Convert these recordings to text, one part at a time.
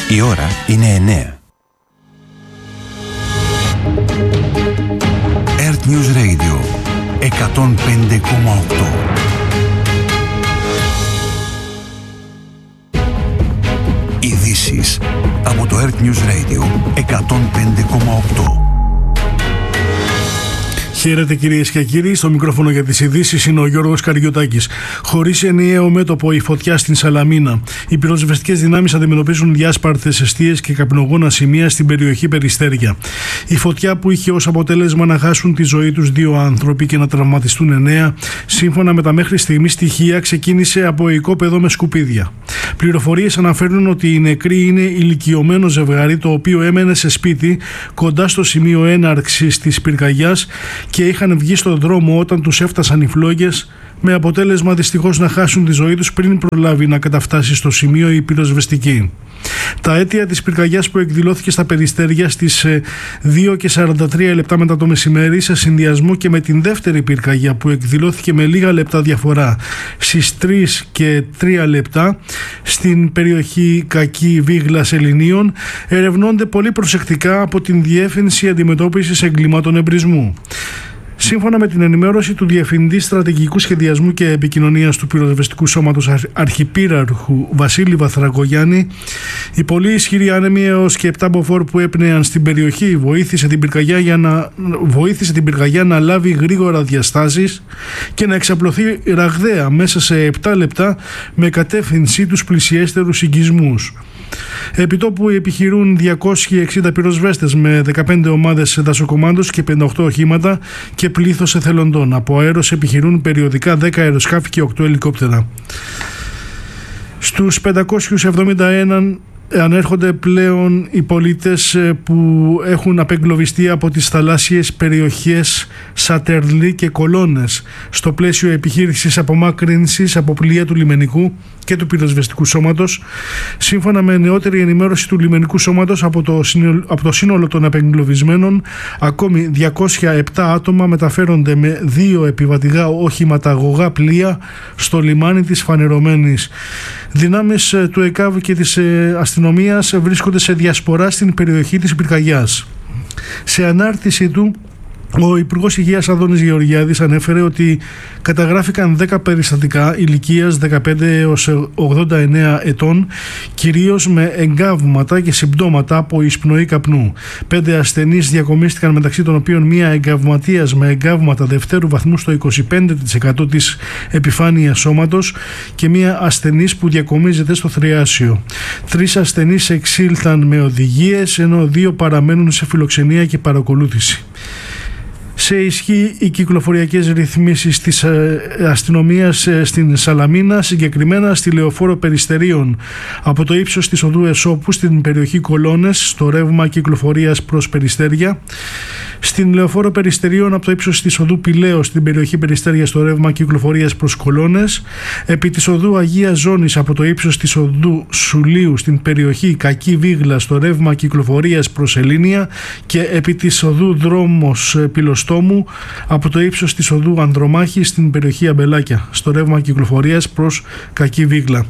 Η ώρα είναι 9. Earth News Radio 105,8. Ειδήσεις από το Earth News Radio 105,8. Χαίρετε κυρίες και κύριοι, στο μικρόφωνο για τις ειδήσεις είναι ο Γιώργος Καριωτάκης. Χωρίς ενιαίο μέτωπο η φωτιά στην Σαλαμίνα. Οι πυροσβεστικές δυνάμεις αντιμετωπίζουν διάσπαρτες εστίες και καπνογόνα σημεία στην περιοχή Περιστέρια. Η φωτιά που είχε ως αποτέλεσμα να χάσουν τη ζωή τους 2 άνθρωποι και να τραυματιστούν 9, σύμφωνα με τα μέχρι στιγμής στοιχεία, ξεκίνησε από οικόπεδο με σκουπίδια. Πληροφορίες αναφέρουν ότι οι νεκροί είναι ηλικιωμένο ζευγάρι το οποίο έμενε σε σπίτι κοντά στο σημείο έναρξης της πυρκαγιάς και είχαν βγει στον δρόμο όταν τους έφτασαν οι φλόγες, με αποτέλεσμα δυστυχώς να χάσουν τη ζωή τους πριν προλάβει να καταφτάσει στο σημείο η πυροσβεστική. Τα αίτια της πυρκαγιάς που εκδηλώθηκε στα Περιστέρια στις 2:43 μετά το μεσημέρι, σε συνδυασμό και με την δεύτερη πυρκαγιά που εκδηλώθηκε με λίγα λεπτά διαφορά στις 3:03 στην περιοχή Κακή Βίγλας Ελληνίων, ερευνώνται πολύ προσεκτικά από την Διεύθυνση Αντιμετώπισης Εγκλημάτων Εμπρισμού. Σύμφωνα με την ενημέρωση του Διευθυντή Στρατηγικού Σχεδιασμού και Επικοινωνίας του Πυροσβεστικού Σώματος Αρχιπύραργου Βασίλη Βαθρακογιάννη, η πολύ ισχυρή άνεμη έως και 7 μποφόρ που έπνεαν στην περιοχή βοήθησε την πυρκαγιά να λάβει γρήγορα διαστάσεις και να εξαπλωθεί ραγδαία μέσα σε 7 λεπτά με κατεύθυνση τους πλησιέστερους οικισμούς. Επιτόπου επιχειρούν 260 πυροσβέστες με 15 ομάδες δασοκομάντος και 58 οχήματα και πλήθος εθελοντών. Από αέρος επιχειρούν περιοδικά 10 αεροσκάφη και 8 ελικόπτερα. Στους 571 ανέρχονται πλέον οι πολίτες που έχουν απεγκλωβιστεί από τις θαλάσσιες περιοχές Σατερλή και Κολώνες στο πλαίσιο επιχείρησης απομάκρυνσης από πλοία του λιμενικού και του πυροσβεστικού σώματος. Σύμφωνα με νεότερη ενημέρωση του λιμενικού σώματος, από το σύνολο των απεγκλωβισμένων, ακόμη 207 άτομα μεταφέρονται με 2 επιβατικά όχηματα αγωγά πλοία στο λιμάνι της Φανερωμένης. Δυνάμεις του ΕΚΑΒ και της αστυνομίας βρίσκονται σε διασπορά στην περιοχή της πυρκαγιάς. Σε ανάρτηση του, ο Υπουργός Υγείας Αδώνης Γεωργιάδης ανέφερε ότι καταγράφηκαν 10 περιστατικά ηλικίας 15 έως 89 ετών, κυρίως με εγκάβματα και συμπτώματα από εισπνοή καπνού. 5 ασθενείς διακομίστηκαν, μεταξύ των οποίων μία εγκαυματίας με εγκάβματα δευτέρου βαθμού στο 25% της επιφάνειας σώματος και μία ασθενής που διακομίζεται στο θριάσιο. 3 ασθενείς εξήλθαν με οδηγίες, ενώ 2 παραμένουν σε φιλοξενία και παρακολούθηση. Σε ισχύ οι κυκλοφοριακές ρυθμίσεις της αστυνομίας στην Σαλαμίνα, συγκεκριμένα στη Λεωφόρο Περιστερίων από το ύψος της οδού Εσώπου στην περιοχή Κολώνες στο ρεύμα κυκλοφορίας προς Περιστέρια, στην Λεωφόρο Περιστερίων από το ύψος της οδού Πηλαίου στην περιοχή Περιστέρια στο ρεύμα κυκλοφορίας προς Κολώνες, επί της οδού Αγίας Ζώνης από το ύψος της οδού Σουλίου στην περιοχή Κακή Βίγλα στο ρεύμα κυκλοφορίας προς Ελλήνια και επί της οδού Δρόμος Πυλοστόμου από το ύψος της οδού Ανδρομάχη στην περιοχή Αμπελάκια στο ρεύμα κυκλοφορίας προς Κακή Βίγλα.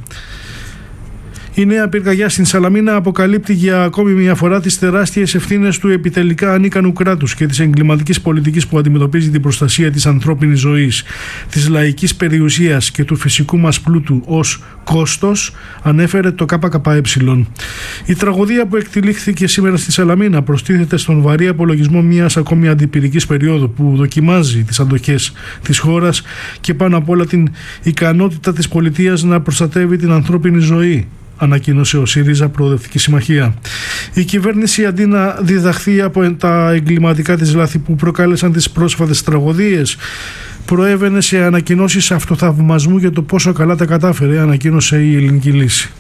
Η νέα πυρκαγιά στην Σαλαμίνα αποκαλύπτει για ακόμη μια φορά τις τεράστιες ευθύνες του επιτελικά ανίκανου κράτους και της εγκληματικής πολιτικής που αντιμετωπίζει την προστασία της ανθρώπινης ζωής, της λαϊκής περιουσίας και του φυσικού μας πλούτου ως κόστος, ανέφερε το ΚΚΕ. Η τραγωδία που εκτελήχθηκε σήμερα στη Σαλαμίνα προστίθεται στον βαρύ απολογισμό μιας ακόμη αντιπυρικής περίοδου που δοκιμάζει τις αντοχές της χώρας και πάνω απ' όλα την ικανότητα της πολιτείας να προστατεύει την ανθρώπινη ζωή, ανακοίνωσε ο ΣΥΡΙΖΑ Προοδευτική Συμμαχία. Η κυβέρνηση, αντί να διδαχθεί από τα εγκληματικά της λάθη που προκάλεσαν τις πρόσφατες τραγωδίες, προέβαινε σε ανακοινώσεις αυτοθαυμασμού για το πόσο καλά τα κατάφερε, ανακοίνωσε η Ελληνική Λύση.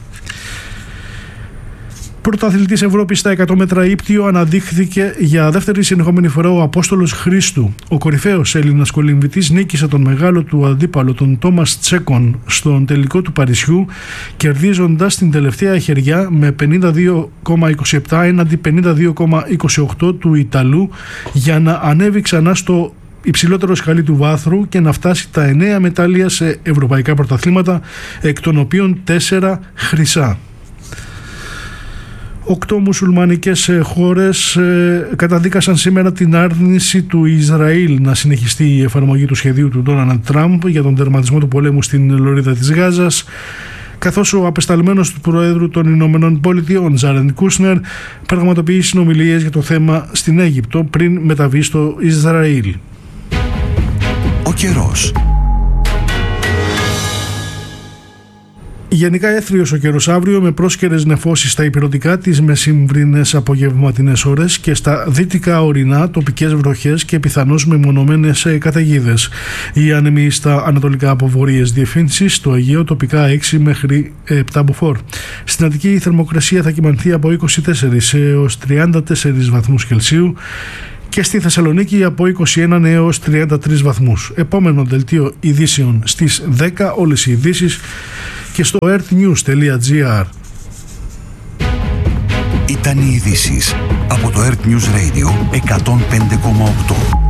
Πρωταθλητής Ευρώπης στα 100 μέτρα ύπτιο αναδείχθηκε για δεύτερη συνεχόμενη φορά ο Απόστολος Χρήστου. Ο κορυφαίος Έλληνας κολυμβητής νίκησε τον μεγάλο του αντίπαλο, τον Τόμας Τσέκον, στον τελικό του Παρισιού, κερδίζοντας την τελευταία χεριά με 52,27 έναντι 52,28 του Ιταλού για να ανέβει ξανά στο υψηλότερο σκαλί του βάθρου και να φτάσει τα 9 μετάλλια σε ευρωπαϊκά πρωταθλήματα, εκ των οποίων 4 χρυσά. 8 μουσουλμανικές χώρες καταδίκασαν σήμερα την άρνηση του Ισραήλ να συνεχιστεί η εφαρμογή του σχεδίου του Ντόναλντ Τραμπ για τον τερματισμό του πολέμου στην λωρίδα της Γάζας, καθώς ο απεσταλμένος του Προέδρου των Ηνωμένων Πολιτειών, Τζάρεντ Κούσνερ, πραγματοποιεί συνομιλίες για το θέμα στην Αίγυπτο πριν μεταβεί στο Ισραήλ. Ο καιρός. Γενικά έθριος ο καιρός αύριο, με πρόσκαιρες νεφώσεις στα ηπειρωτικά τις μεσημβρινές απογευματινές ώρες και στα δυτικά ορεινά τοπικές βροχές και πιθανώς μεμονωμένες καταιγίδες. Οι άνεμοι στα ανατολικά από βορείες διευθύνσεις, στο Αιγαίο τοπικά 6 μέχρι 7 μποφόρ. Στην Αττική η θερμοκρασία θα κυμανθεί από 24 έως 34 βαθμούς Κελσίου και στη Θεσσαλονίκη από 21 έως 33 βαθμούς. Επόμενο δελτίο ειδήσεων στις 10, όλες οι ειδήσεις και στο earthnews.gr. Ήταν οι ειδήσεις από το Earth News Radio 105,8.